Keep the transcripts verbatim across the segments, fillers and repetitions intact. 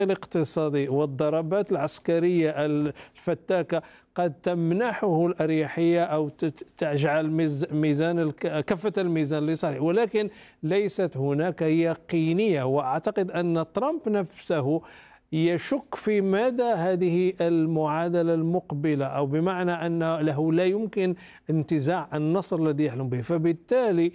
الاقتصادي والضربات العسكرية الفتاكة قد تمنحه الأريحية أو تجعل ميزان كفة الميزان لصالحه، ولكن ليست هناك يقينية. وأعتقد أن ترامب نفسه يشك في مدى هذه المعادلة المقبلة، أو بمعنى أن له لا يمكن انتزاع النصر الذي يحلم به، فبالتالي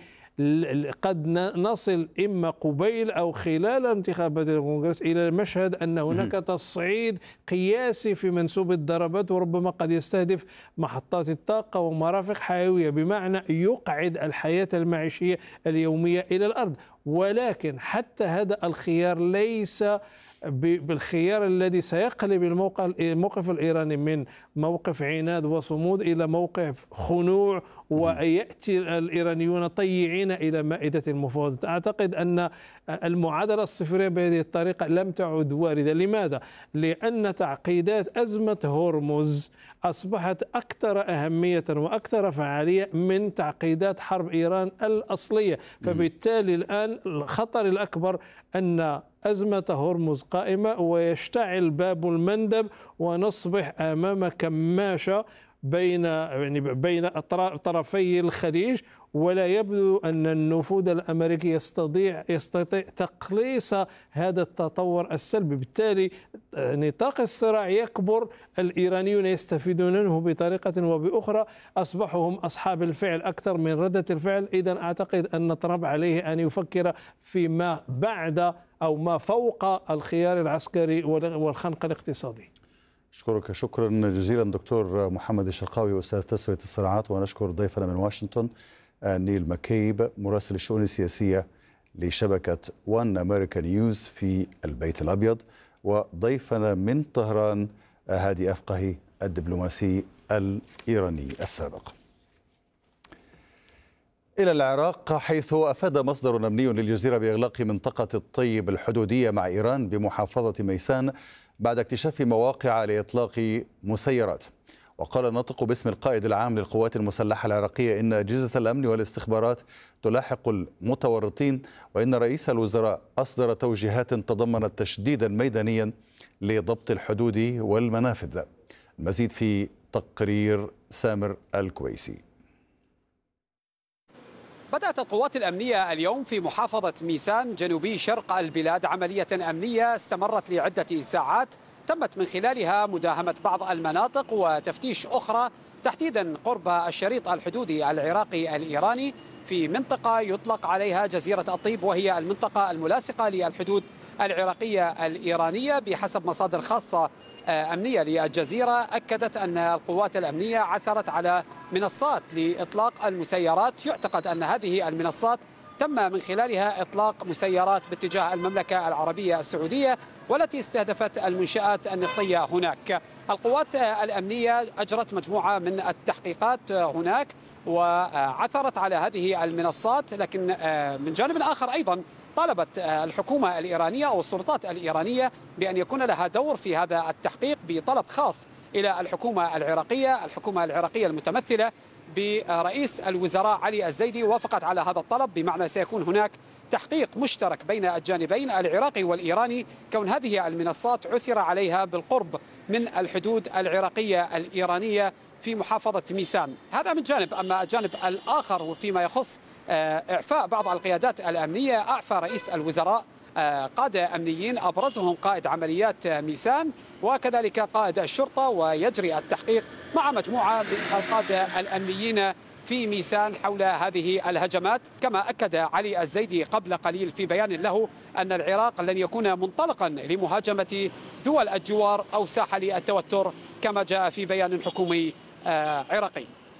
قد نصل إما قبيل أو خلال انتخابات الكونغرس إلى مشهد أن هناك تصعيد قياسي في منسوب الضربات، وربما قد يستهدف محطات الطاقة ومرافق حيوية، بمعنى يقعد الحياة المعيشية اليومية إلى الأرض. ولكن حتى هذا الخيار ليس بالخيار الذي سيقلب الموقف الإيراني من موقف عناد وصمود إلى موقف خنوع، ويأتي الإيرانيون طيعين إلى مائدة المفاوضات. أعتقد أن المعادلة الصفرية بهذه الطريقة لم تعد واردة. لماذا؟ لأن تعقيدات أزمة هرمز أصبحت أكثر أهمية وأكثر فعالية من تعقيدات حرب إيران الأصلية. فبالتالي الآن الخطر الأكبر أن أزمة هرمز قائمة ويشتعل باب المندب، ونصبح أمام كماشة بين يعني بين طرفي الخليج، ولا يبدو أن النفوذ الأمريكي يستطيع يستطيع تقليص هذا التطور السلبي. بالتالي نطاق الصراع يكبر، الإيرانيون يستفيدون منه بطريقة وبأخرى، أصبحوا هم أصحاب الفعل أكثر من ردة الفعل. إذن أعتقد أن ترامب عليه أن يفكر فيما بعد أو ما فوق الخيار العسكري والخنق الاقتصادي. أشكرك شكرا جزيلا دكتور محمد الشرقاوي أستاذ تسوية الصراعات، ونشكر ضيفنا من واشنطن نيل مكيب مراسل الشؤون السياسية لشبكة وان أمريكا نيوز في البيت الأبيض، وضيفنا من طهران هادي أفقهي الدبلوماسي الإيراني السابق. إلى العراق، حيث أفاد مصدر أمني للجزيرة بإغلاق منطقة الطيب الحدودية مع إيران بمحافظة ميسان بعد اكتشاف مواقع لإطلاق مسيرات. وقال الناطق باسم القائد العام للقوات المسلحة العراقية إن أجهزة الأمن والاستخبارات تلاحق المتورطين، وإن رئيس الوزراء أصدر توجيهات تضمنت تشديدا ميدانيا لضبط الحدود والمنافذ. المزيد في تقرير سامر الكويسي. بدأت القوات الأمنية اليوم في محافظة ميسان جنوبي شرق البلاد عملية أمنية استمرت لعدة ساعات، تمت من خلالها مداهمة بعض المناطق وتفتيش أخرى تحديدا قرب الشريط الحدودي العراقي الإيراني في منطقة يطلق عليها جزيرة الطيب، وهي المنطقة الملاصقة للحدود العراقية الإيرانية. بحسب مصادر خاصة أمنية للجزيرة أكدت أن القوات الأمنية عثرت على منصات لإطلاق المسيرات، يعتقد أن هذه المنصات تم من خلالها إطلاق مسيرات باتجاه المملكة العربية السعودية والتي استهدفت المنشآت النفطية هناك. القوات الأمنية أجرت مجموعة من التحقيقات هناك وعثرت على هذه المنصات، لكن من جانب آخر أيضا طالبت الحكومة الإيرانية أو السلطات الإيرانية بأن يكون لها دور في هذا التحقيق بطلب خاص إلى الحكومة العراقية. الحكومة العراقية المتمثلة برئيس الوزراء علي الزيدي وافقت على هذا الطلب، بمعنى سيكون هناك تحقيق مشترك بين الجانبين العراقي والإيراني، كون هذه المنصات عثر عليها بالقرب من الحدود العراقية الإيرانية في محافظة ميسان. هذا من جانب. أما الجانب الآخر فيما يخص إعفاء بعض القيادات الأمنية، أعفى رئيس الوزراء قادة أمنيين أبرزهم قائد عمليات ميسان وكذلك قائد الشرطة، ويجري التحقيق مع مجموعة من القادة الأمنيين في ميسان حول هذه الهجمات. كما أكد علي الزيدي قبل قليل في بيان له أن العراق لن يكون منطلقا لمهاجمة دول الجوار أو ساحة للتوتر كما جاء في بيان حكومي عراقي.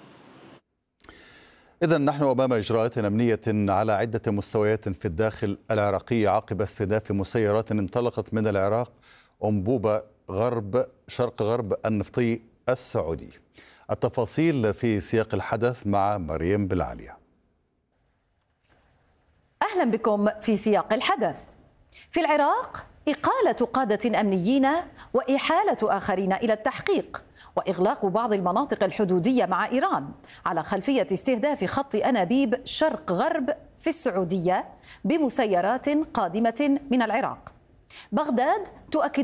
إذن نحن أمام إجراءات أمنية على عدة مستويات في الداخل العراقي عقب استهداف مسيرات انطلقت من العراق أنبوب غرب شرق غرب النفطي السعودي. التفاصيل في سياق الحدث مع مريم بالعالية. أهلا بكم في سياق الحدث. في العراق إقالة قادة أمنيين وإحالة آخرين إلى التحقيق، وإغلاق بعض المناطق الحدودية مع إيران على خلفية استهداف خط أنابيب شرق غرب في السعودية بمسيرات قادمة من العراق. بغداد تؤكد